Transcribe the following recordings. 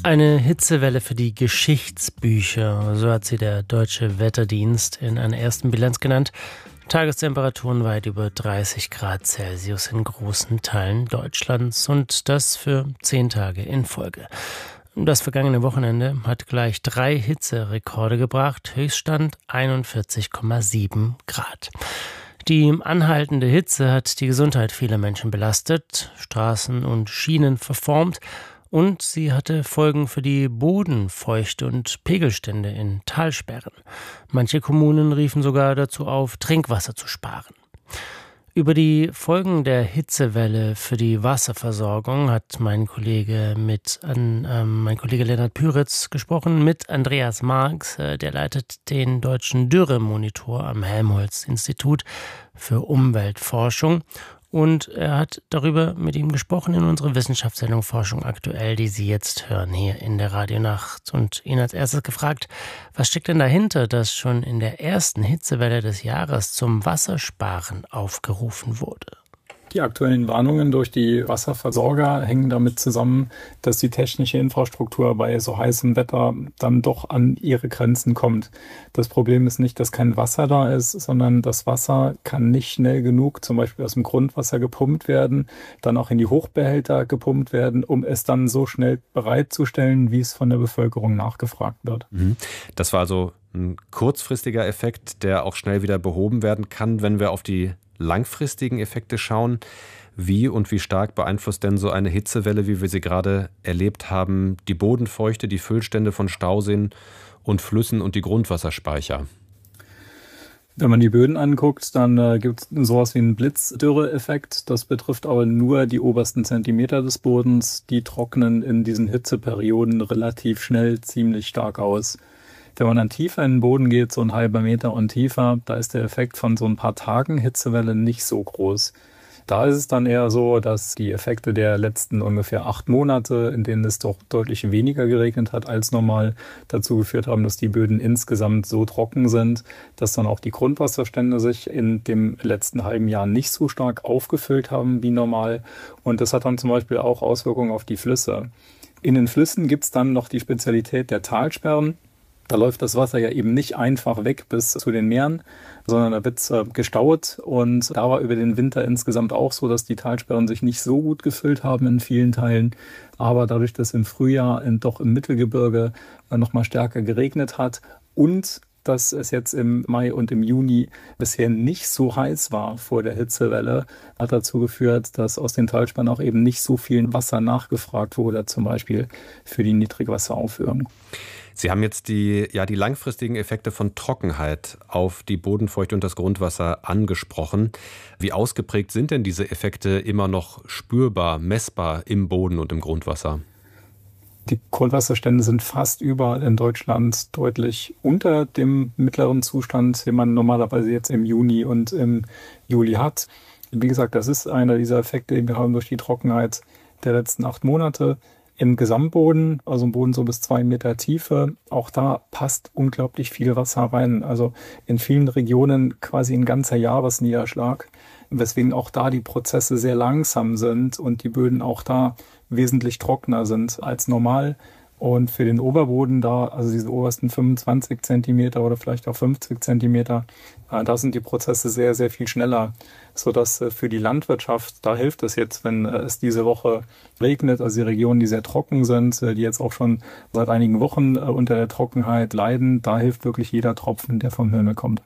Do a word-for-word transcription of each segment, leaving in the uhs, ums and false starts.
Eine Hitzewelle für die Geschichtsbücher, so hat sie der Deutsche Wetterdienst in einer ersten Bilanz genannt. Tagestemperaturen weit über dreißig Grad Celsius in großen Teilen Deutschlands und das für zehn Tage in Folge. Das vergangene Wochenende hat gleich drei Hitzerekorde gebracht, Höchststand einundvierzig Komma sieben Grad. Die anhaltende Hitze hat die Gesundheit vieler Menschen belastet, Straßen und Schienen verformt und sie hatte Folgen für die Bodenfeuchte und Pegelstände in Talsperren. Manche Kommunen riefen sogar dazu auf, Trinkwasser zu sparen. Über die Folgen der Hitzewelle für die Wasserversorgung hat mein Kollege mit an, äh, mein Kollege Lennart Püritz gesprochen mit Andreas Marx, äh, der leitet den deutschen Dürremonitor am Helmholtz-Institut für Umweltforschung. Und er hat darüber mit ihm gesprochen in unserer Wissenschaftssendung Forschung aktuell, die Sie jetzt hören hier in der Radionacht. Und ihn als erstes gefragt, was steckt denn dahinter, dass schon in der ersten Hitzewelle des Jahres zum Wassersparen aufgerufen wurde? Die aktuellen Warnungen durch die Wasserversorger hängen damit zusammen, dass die technische Infrastruktur bei so heißem Wetter dann doch an ihre Grenzen kommt. Das Problem ist nicht, dass kein Wasser da ist, sondern das Wasser kann nicht schnell genug, zum Beispiel aus dem Grundwasser gepumpt werden, dann auch in die Hochbehälter gepumpt werden, um es dann so schnell bereitzustellen, wie es von der Bevölkerung nachgefragt wird. Das war also ein kurzfristiger Effekt, der auch schnell wieder behoben werden kann, wenn wir auf die langfristigen Effekte schauen. Wie und wie stark beeinflusst denn so eine Hitzewelle, wie wir sie gerade erlebt haben, die Bodenfeuchte, die Füllstände von Stauseen und Flüssen und die Grundwasserspeicher? Wenn man die Böden anguckt, dann äh, gibt es sowas wie einen Blitzdürre-Effekt. Das betrifft aber nur die obersten Zentimeter des Bodens. Die trocknen in diesen Hitzeperioden relativ schnell ziemlich stark aus. Wenn man dann tiefer in den Boden geht, so ein halber Meter und tiefer, da ist der Effekt von so ein paar Tagen Hitzewelle nicht so groß. Da ist es dann eher so, dass die Effekte der letzten ungefähr acht Monate, in denen es doch deutlich weniger geregnet hat als normal, dazu geführt haben, dass die Böden insgesamt so trocken sind, dass dann auch die Grundwasserstände sich in dem letzten halben Jahr nicht so stark aufgefüllt haben wie normal. Und das hat dann zum Beispiel auch Auswirkungen auf die Flüsse. In den Flüssen gibt es dann noch die Spezialität der Talsperren. Da läuft das Wasser ja eben nicht einfach weg bis zu den Meeren, sondern da wird es äh, gestaut. Und da war über den Winter insgesamt auch so, dass die Talsperren sich nicht so gut gefüllt haben in vielen Teilen. Aber dadurch, dass im Frühjahr in, doch im Mittelgebirge äh, noch mal stärker geregnet hat und dass es jetzt im Mai und im Juni bisher nicht so heiß war vor der Hitzewelle, hat dazu geführt, dass aus den Talsperren auch eben nicht so viel Wasser nachgefragt wurde, zum Beispiel für die Niedrigwasseraufführung. Sie haben jetzt die, ja, die langfristigen Effekte von Trockenheit auf die Bodenfeuchte und das Grundwasser angesprochen. Wie ausgeprägt sind denn diese Effekte immer noch spürbar, messbar im Boden und im Grundwasser? Die Grundwasserstände sind fast überall in Deutschland deutlich unter dem mittleren Zustand, den man normalerweise jetzt im Juni und im Juli hat. Wie gesagt, das ist einer dieser Effekte, die wir haben durch die Trockenheit der letzten acht Monate. Im Gesamtboden, also im Boden so bis zwei Meter Tiefe, auch da passt unglaublich viel Wasser rein. Also in vielen Regionen quasi ein ganzer Jahresniederschlag, weswegen auch da die Prozesse sehr langsam sind und die Böden auch da wesentlich trockener sind als normal. Und für den Oberboden da, also diese obersten fünfundzwanzig Zentimeter oder vielleicht auch fünfzig Zentimeter, da sind die Prozesse sehr, sehr viel schneller, sodass für die Landwirtschaft, da hilft es jetzt, wenn es diese Woche regnet, also die Regionen, die sehr trocken sind, die jetzt auch schon seit einigen Wochen unter der Trockenheit leiden, da hilft wirklich jeder Tropfen, der vom Himmel kommt.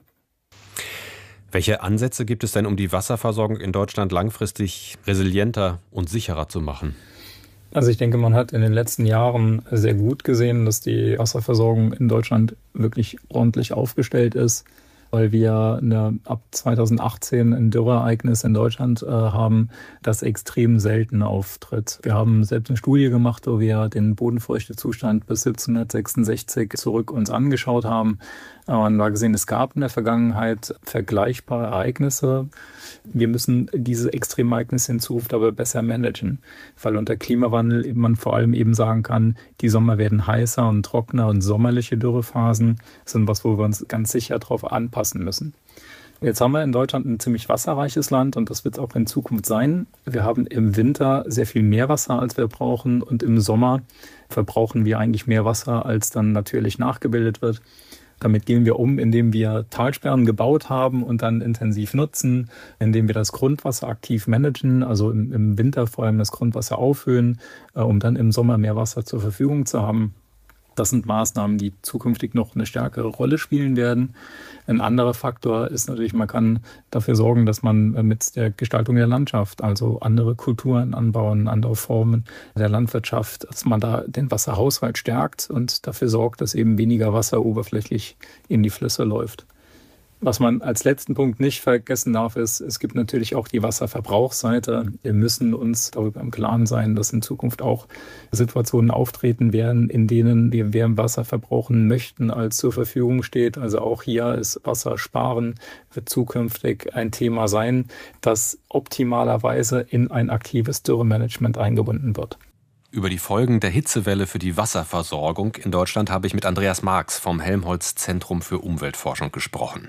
Welche Ansätze gibt es denn, um die Wasserversorgung in Deutschland langfristig resilienter und sicherer zu machen? Also ich denke, man hat in den letzten Jahren sehr gut gesehen, dass die Wasserversorgung in Deutschland wirklich ordentlich aufgestellt ist, weil wir eine, ab zweitausendachtzehn ein Dürreereignis in Deutschland äh, haben, das extrem selten auftritt. Wir haben selbst eine Studie gemacht, wo wir den Bodenfeuchtezustand bis siebzehnhundertsechsundsechzig zurück uns angeschaut haben. Man war gesehen, es gab in der Vergangenheit vergleichbare Ereignisse. Wir müssen diese Extremereignisse in Zukunft aber besser managen, weil unter Klimawandel eben man vor allem eben sagen kann, die Sommer werden heißer und trockener und sommerliche Dürrephasen sind was, wo wir uns ganz sicher darauf anpassen müssen. Jetzt haben wir in Deutschland ein ziemlich wasserreiches Land und das wird es auch in Zukunft sein. Wir haben im Winter sehr viel mehr Wasser, als wir brauchen, und im Sommer verbrauchen wir eigentlich mehr Wasser, als dann natürlich nachgebildet wird. Damit gehen wir um, indem wir Talsperren gebaut haben und dann intensiv nutzen, indem wir das Grundwasser aktiv managen, also im, im Winter vor allem das Grundwasser aufhöhen, äh, um dann im Sommer mehr Wasser zur Verfügung zu haben. Das sind Maßnahmen, die zukünftig noch eine stärkere Rolle spielen werden. Ein anderer Faktor ist natürlich, man kann dafür sorgen, dass man mit der Gestaltung der Landschaft, also andere Kulturen anbauen, andere Formen der Landwirtschaft, dass man da den Wasserhaushalt stärkt und dafür sorgt, dass eben weniger Wasser oberflächlich in die Flüsse läuft. Was man als letzten Punkt nicht vergessen darf, ist, es gibt natürlich auch die Wasserverbrauchsseite. Wir müssen uns darüber im Klaren sein, dass in Zukunft auch Situationen auftreten werden, in denen wir mehr Wasser verbrauchen möchten, als zur Verfügung steht. Also auch hier ist Wassersparen wird zukünftig ein Thema sein, das optimalerweise in ein aktives Dürremanagement eingebunden wird. Über die Folgen der Hitzewelle für die Wasserversorgung in Deutschland habe ich mit Andreas Marx vom Helmholtz-Zentrum für Umweltforschung gesprochen.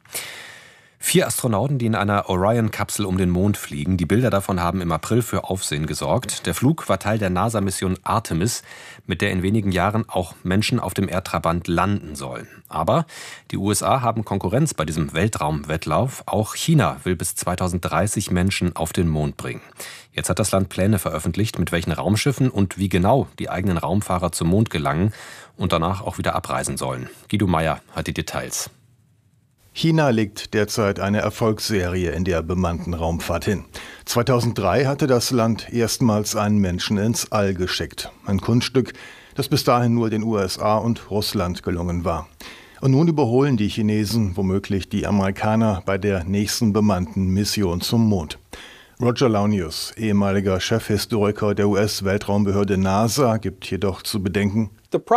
Vier Astronauten, die in einer Orion-Kapsel um den Mond fliegen. Die Bilder davon haben im April für Aufsehen gesorgt. Der Flug war Teil der NASA-Mission Artemis, mit der in wenigen Jahren auch Menschen auf dem Erdtrabant landen sollen. Aber die U S A haben Konkurrenz bei diesem Weltraumwettlauf. Auch China will bis zweitausenddreißig Menschen auf den Mond bringen. Jetzt hat das Land Pläne veröffentlicht, mit welchen Raumschiffen und wie genau die eigenen Raumfahrer zum Mond gelangen und danach auch wieder abreisen sollen. Guido Meyer hat die Details. China legt derzeit eine Erfolgsserie in der bemannten Raumfahrt hin. zweitausenddrei hatte das Land erstmals einen Menschen ins All geschickt. Ein Kunststück, das bis dahin nur den U S A und Russland gelungen war. Und nun überholen die Chinesen womöglich die Amerikaner bei der nächsten bemannten Mission zum Mond. Roger Launius, ehemaliger Chefhistoriker der U S-Weltraumbehörde NASA, gibt jedoch zu bedenken: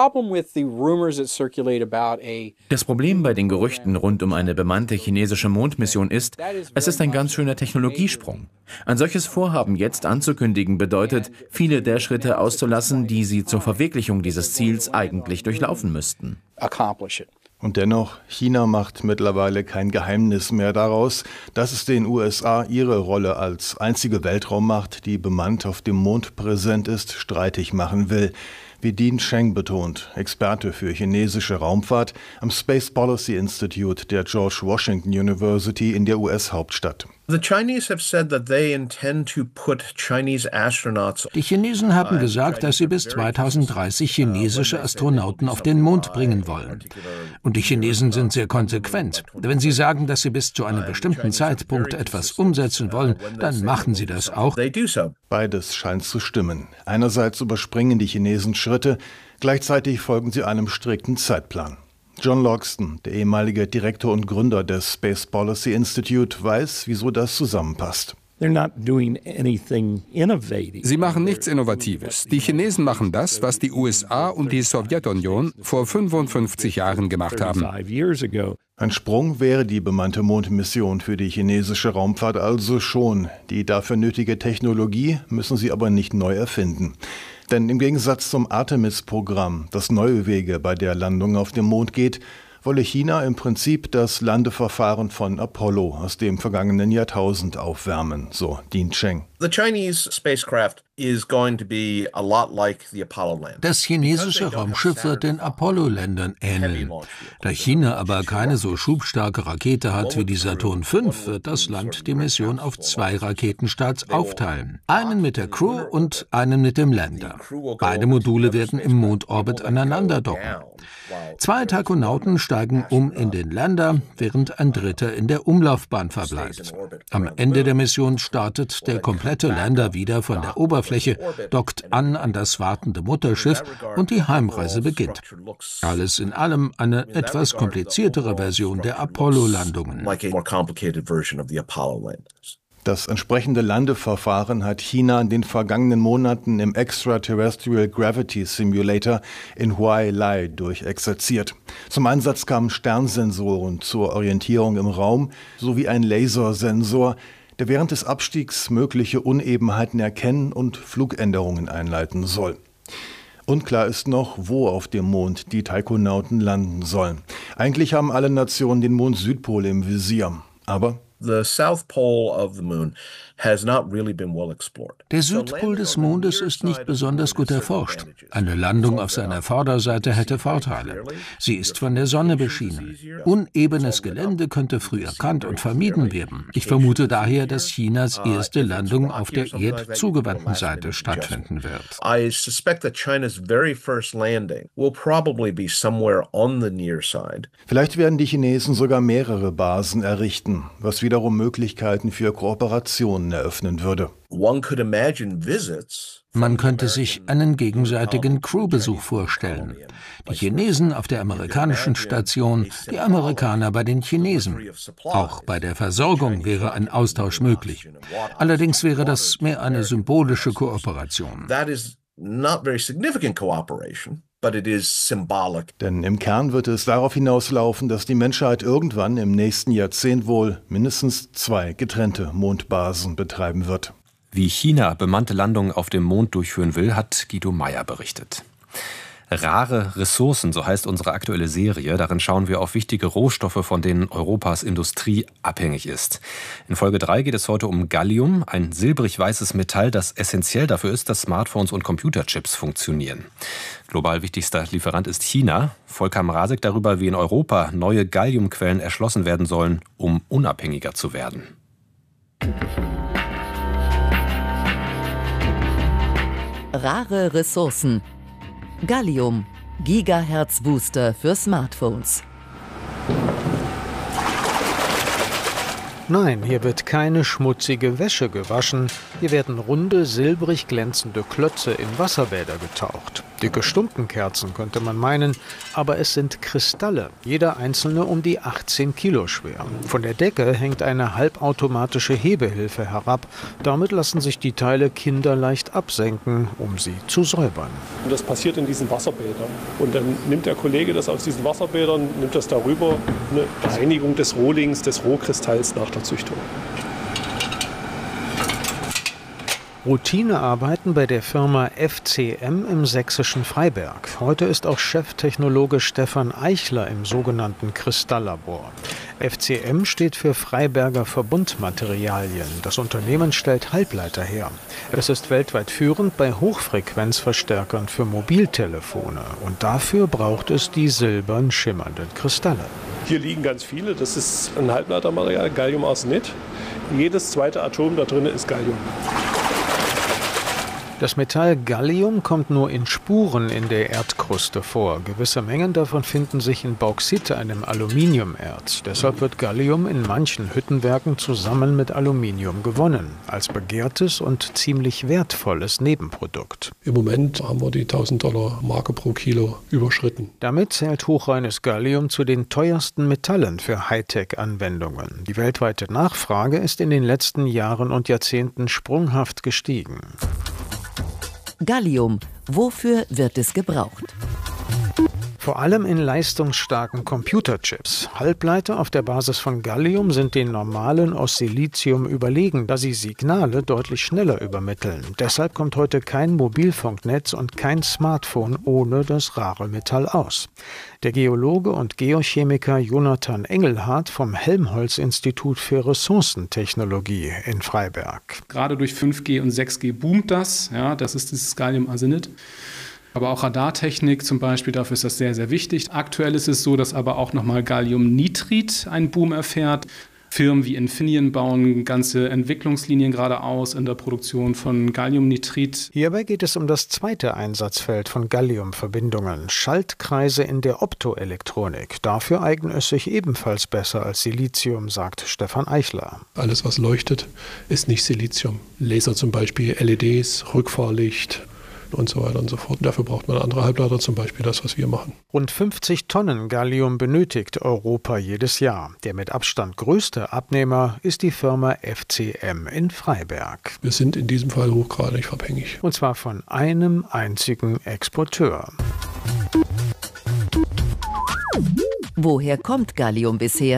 Das Problem bei den Gerüchten rund um eine bemannte chinesische Mondmission ist, es ist ein ganz schöner Technologiesprung. Ein solches Vorhaben jetzt anzukündigen bedeutet, viele der Schritte auszulassen, die sie zur Verwirklichung dieses Ziels eigentlich durchlaufen müssten. Und dennoch, China macht mittlerweile kein Geheimnis mehr daraus, dass es den U S A ihre Rolle als einzige Weltraummacht, die bemannt auf dem Mond präsent ist, streitig machen will. Wie Dean Cheng betont, Experte für chinesische Raumfahrt am Space Policy Institute der George Washington University in der U S-Hauptstadt. Die Chinesen haben gesagt, dass sie bis zweitausenddreißig chinesische Astronauten auf den Mond bringen wollen. Und die Chinesen sind sehr konsequent. Wenn sie sagen, dass sie bis zu einem bestimmten Zeitpunkt etwas umsetzen wollen, dann machen sie das auch. Beides scheint zu stimmen. Einerseits überspringen die Chinesen Schritte, gleichzeitig folgen sie einem strikten Zeitplan. John Logston, der ehemalige Direktor und Gründer des Space Policy Institute, weiß, wieso das zusammenpasst. Sie machen nichts Innovatives. Die Chinesen machen das, was die U S A und die Sowjetunion vor fünfundfünfzig Jahren gemacht haben. Ein Sprung wäre die bemannte Mondmission für die chinesische Raumfahrt also schon. Die dafür nötige Technologie müssen sie aber nicht neu erfinden. Denn im Gegensatz zum Artemis-Programm, das neue Wege bei der Landung auf dem Mond geht, wolle China im Prinzip das Landeverfahren von Apollo aus dem vergangenen Jahrtausend aufwärmen, so Dean Cheng. Das chinesische Raumschiff wird den Apollo-Ländern ähneln. Da China aber keine so schubstarke Rakete hat wie die Saturn fünf, wird das Land die Mission auf zwei Raketenstarts aufteilen. Einen mit der Crew und einen mit dem Lander. Beide Module werden im Mondorbit aneinander docken. Zwei Taikonauten steigen um in den Lander, während ein dritter in der Umlaufbahn verbleibt. Am Ende der Mission startet der komplette Lander wieder von der Oberfläche, dockt an an das wartende Mutterschiff und die Heimreise beginnt. Alles in allem eine etwas kompliziertere Version der Apollo-Landungen. Das entsprechende Landeverfahren hat China in den vergangenen Monaten im Extraterrestrial Gravity Simulator in Huailai durchexerziert. Zum Einsatz kamen Sternsensoren zur Orientierung im Raum sowie ein Lasersensor, der während des Abstiegs mögliche Unebenheiten erkennen und Flugänderungen einleiten soll. Unklar ist noch, wo auf dem Mond die Taikonauten landen sollen. Eigentlich haben alle Nationen den Mond-Südpol im Visier. Aber Der Südpol des Mondes ist nicht besonders gut erforscht. Eine Landung auf seiner Vorderseite hätte Vorteile. Sie ist von der Sonne beschienen. Unebenes Gelände könnte früh erkannt und vermieden werden. Ich vermute daher, dass Chinas erste Landung auf der erdzugewandten Seite stattfinden wird. I suspect that China's very first landing will probably be somewhere on the near side. Vielleicht werden die Chinesen sogar mehrere Basen errichten, was wiederum Möglichkeiten für Kooperationen eröffnen würde. One could imagine visits. Man könnte sich einen gegenseitigen Crewbesuch vorstellen. Die Chinesen auf der amerikanischen Station, die Amerikaner bei den Chinesen. Auch bei der Versorgung wäre ein Austausch möglich. Allerdings wäre das mehr eine symbolische Kooperation. That is not very significant cooperation. But it is symbolic. Denn im Kern wird es darauf hinauslaufen, dass die Menschheit irgendwann im nächsten Jahrzehnt wohl mindestens zwei getrennte Mondbasen betreiben wird. Wie China bemannte Landungen auf dem Mond durchführen will, hat Guido Meyer berichtet. Rare Ressourcen, so heißt unsere aktuelle Serie. Darin schauen wir auf wichtige Rohstoffe, von denen Europas Industrie abhängig ist. In Folge drei geht es heute um Gallium, ein silbrig-weißes Metall, das essentiell dafür ist, dass Smartphones und Computerchips funktionieren. Global wichtigster Lieferant ist China. Volker Mrazek darüber, wie in Europa neue Galliumquellen erschlossen werden sollen, um unabhängiger zu werden. Rare Ressourcen. Gallium, Gigahertz-Booster für Smartphones. Nein, hier wird keine schmutzige Wäsche gewaschen. Hier werden runde, silbrig glänzende Klötze in Wasserbäder getaucht. Dicke Stumpenkerzen könnte man meinen, aber es sind Kristalle, jeder einzelne um die achtzehn Kilo schwer. Von der Decke hängt eine halbautomatische Hebehilfe herab. Damit lassen sich die Teile kinderleicht absenken, um sie zu säubern. Und das passiert in diesen Wasserbädern. Und dann nimmt der Kollege das aus diesen Wasserbädern, nimmt das darüber, eine Reinigung des Rohlings, des Rohkristalls nach der Züchtung. Routinearbeiten bei der Firma F C M im sächsischen Freiberg. Heute ist auch Cheftechnologe Stefan Eichler im sogenannten Kristalllabor. F C M steht für Freiberger Verbundmaterialien. Das Unternehmen stellt Halbleiter her. Es ist weltweit führend bei Hochfrequenzverstärkern für Mobiltelefone. Und dafür braucht es die silbern schimmernden Kristalle. Hier liegen ganz viele. Das ist ein Halbleitermaterial, Galliumarsenid. Jedes zweite Atom da drin ist Gallium. Das Metall Gallium kommt nur in Spuren in der Erdkruste vor. Gewisse Mengen davon finden sich in Bauxit, einem Aluminiumerz. Deshalb wird Gallium in manchen Hüttenwerken zusammen mit Aluminium gewonnen, als begehrtes und ziemlich wertvolles Nebenprodukt. Im Moment haben wir die tausend Dollar Marke pro Kilo überschritten. Damit zählt hochreines Gallium zu den teuersten Metallen für Hightech-Anwendungen. Die weltweite Nachfrage ist in den letzten Jahren und Jahrzehnten sprunghaft gestiegen. Gallium, wofür wird es gebraucht? Vor allem in leistungsstarken Computerchips. Halbleiter auf der Basis von Gallium sind den normalen aus Silizium überlegen, da sie Signale deutlich schneller übermitteln. Deshalb kommt heute kein Mobilfunknetz und kein Smartphone ohne das rare Metall aus. Der Geologe und Geochemiker Jonathan Engelhardt vom Helmholtz-Institut für Ressourcentechnologie in Freiberg. Gerade durch fünf G und sechs G boomt das. Ja, das ist dieses Galliumarsenid. Aber auch Radartechnik zum Beispiel, dafür ist das sehr, sehr wichtig. Aktuell ist es so, dass aber auch nochmal Galliumnitrid einen Boom erfährt. Firmen wie Infineon bauen ganze Entwicklungslinien gerade aus in der Produktion von Galliumnitrid. Hierbei geht es um das zweite Einsatzfeld von Galliumverbindungen, Schaltkreise in der Optoelektronik. Dafür eignet es sich ebenfalls besser als Silizium, sagt Stefan Eichler. Alles, was leuchtet, ist nicht Silizium. Laser zum Beispiel, L E Ds, Rückfahrlicht und so weiter und so fort. Dafür braucht man andere Halbleiter, zum Beispiel das, was wir machen. Rund fünfzig Tonnen Gallium benötigt Europa jedes Jahr. Der mit Abstand größte Abnehmer ist die Firma F C M in Freiberg. Wir sind in diesem Fall hochgradig abhängig. Und zwar von einem einzigen Exporteur. Woher kommt Gallium bisher?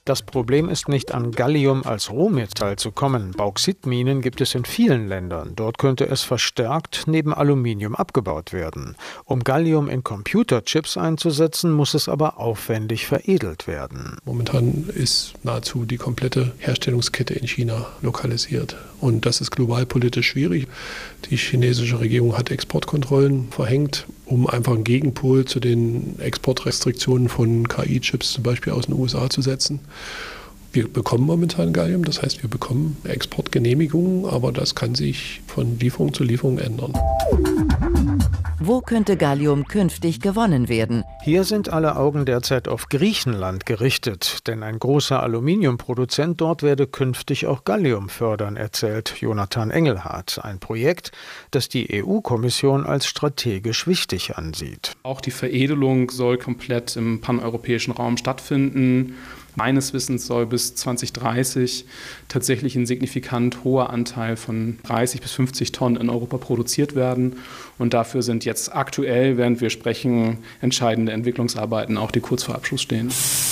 Das Problem ist nicht, an Gallium als Rohmetall zu kommen. Bauxitminen gibt es in vielen Ländern. Dort könnte es verstärkt neben Aluminium abgebaut werden. Um Gallium in Computerchips einzusetzen, muss es aber aufwendig veredelt werden. Momentan ist nahezu die komplette Herstellungskette in China lokalisiert. Und das ist global politisch schwierig. Die chinesische Regierung hat Exportkontrollen verhängt, um einfach einen Gegenpol zu den Exportrestriktionen von K I-Chips zum Beispiel aus den U S A zu setzen. Wir bekommen momentan Gallium, das heißt, wir bekommen Exportgenehmigungen, aber das kann sich von Lieferung zu Lieferung ändern. Wo könnte Gallium künftig gewonnen werden? Hier sind alle Augen derzeit auf Griechenland gerichtet, denn ein großer Aluminiumproduzent dort werde künftig auch Gallium fördern, erzählt Jonathan Engelhardt. Ein Projekt, das die E U-Kommission als strategisch wichtig ansieht. Auch die Veredelung soll komplett im paneuropäischen Raum stattfinden. Meines Wissens soll bis zwanzig dreißig tatsächlich ein signifikant hoher Anteil von dreißig bis fünfzig Tonnen in Europa produziert werden. Und dafür sind jetzt aktuell, während wir sprechen, entscheidende Entwicklungsarbeiten, auch die kurz vor Abschluss stehen.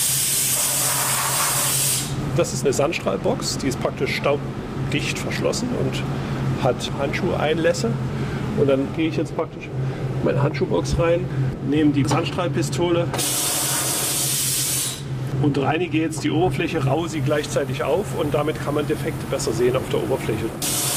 Das ist eine Sandstrahlbox, die ist praktisch staubdicht verschlossen und hat Handschuheinlässe. Und dann gehe ich jetzt praktisch in meine Handschuhbox rein, nehme die Sandstrahlpistole und reinige jetzt die Oberfläche, raue sie gleichzeitig auf und damit kann man Defekte besser sehen auf der Oberfläche.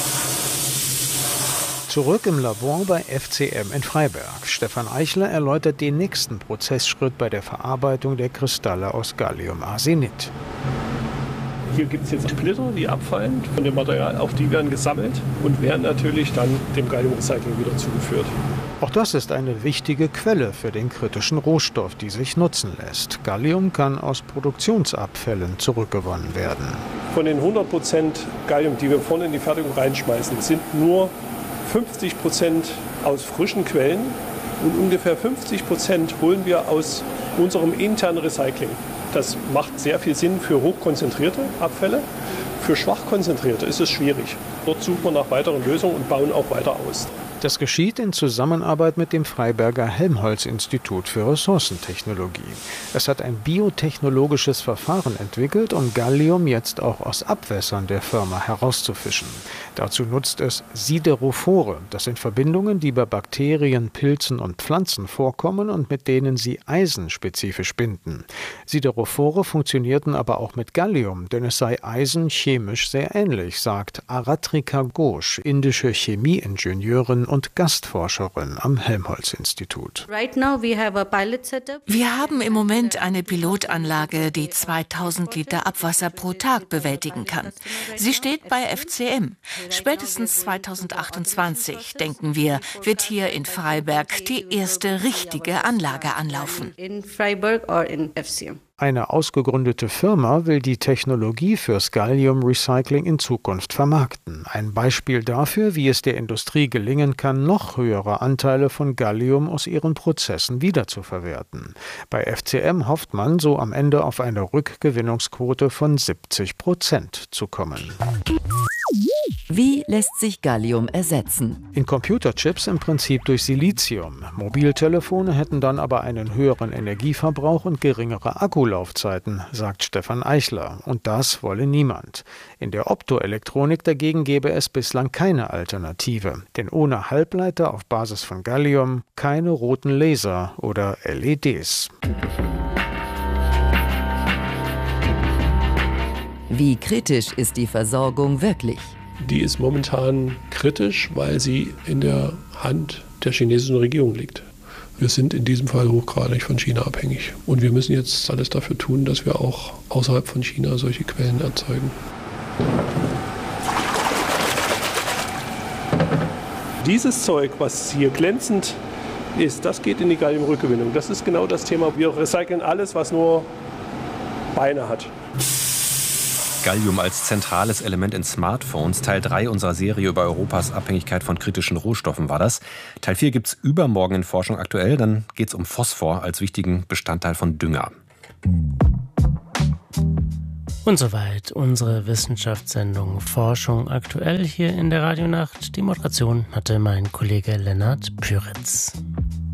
Zurück im Labor bei F C M in Freiberg. Stefan Eichler erläutert den nächsten Prozessschritt bei der Verarbeitung der Kristalle aus Galliumarsenid. Hier gibt es jetzt Splitter, die abfallen von dem Material, auch die werden gesammelt und werden natürlich dann dem Galliumrecycling wieder zugeführt. Auch das ist eine wichtige Quelle für den kritischen Rohstoff, die sich nutzen lässt. Gallium kann aus Produktionsabfällen zurückgewonnen werden. Von den hundert Prozent Gallium, die wir vorne in die Fertigung reinschmeißen, sind nur fünfzig Prozent aus frischen Quellen und ungefähr fünfzig Prozent holen wir aus unserem internen Recycling. Das macht sehr viel Sinn für hochkonzentrierte Abfälle. Für schwach konzentrierte ist es schwierig. Dort suchen wir nach weiteren Lösungen und bauen auch weiter aus. Das geschieht in Zusammenarbeit mit dem Freiberger Helmholtz-Institut für Ressourcentechnologie. Es hat ein biotechnologisches Verfahren entwickelt, um Gallium jetzt auch aus Abwässern der Firma herauszufischen. Dazu nutzt es Siderophore. Das sind Verbindungen, die bei Bakterien, Pilzen und Pflanzen vorkommen und mit denen sie Eisen spezifisch binden. Siderophore funktionierten aber auch mit Gallium, denn es sei Eisen chemisch sehr ähnlich, sagt Aratrika Ghosh, indische Chemieingenieurin und Gastforscherin am Helmholtz-Institut. Wir haben im Moment eine Pilotanlage, die zweitausend Liter Abwasser pro Tag bewältigen kann. Sie steht bei F C M. Spätestens zweitausendachtundzwanzig, denken wir, wird hier in Freiberg die erste richtige Anlage anlaufen. Eine ausgegründete Firma will die Technologie fürs Gallium-Recycling in Zukunft vermarkten. Ein Beispiel dafür, wie es der Industrie gelingen kann, noch höhere Anteile von Gallium aus ihren Prozessen wiederzuverwerten. Bei F C M hofft man, so am Ende auf eine Rückgewinnungsquote von siebzig Prozent zu kommen. Wie lässt sich Gallium ersetzen? In Computerchips im Prinzip durch Silizium. Mobiltelefone hätten dann aber einen höheren Energieverbrauch und geringere Akkulaufzeiten, sagt Stefan Eichler. Und das wolle niemand. In der Optoelektronik dagegen gäbe es bislang keine Alternative. Denn ohne Halbleiter auf Basis von Gallium keine roten Laser oder L E Ds. Wie kritisch ist die Versorgung wirklich? Die ist momentan kritisch, weil sie in der Hand der chinesischen Regierung liegt. Wir sind in diesem Fall hochgradig von China abhängig. Und wir müssen jetzt alles dafür tun, dass wir auch außerhalb von China solche Quellen erzeugen. Dieses Zeug, was hier glänzend ist, das geht in die Galliumrückgewinnung. Das ist genau das Thema. Wir recyceln alles, was nur Beine hat. Gallium als zentrales Element in Smartphones. Teil drei unserer Serie über Europas Abhängigkeit von kritischen Rohstoffen war das. Teil vier gibt's übermorgen in Forschung aktuell. Dann geht's um Phosphor als wichtigen Bestandteil von Dünger. Und soweit unsere Wissenschaftssendung Forschung aktuell hier in der Radionacht. Die Moderation hatte mein Kollege Lennart Püritz.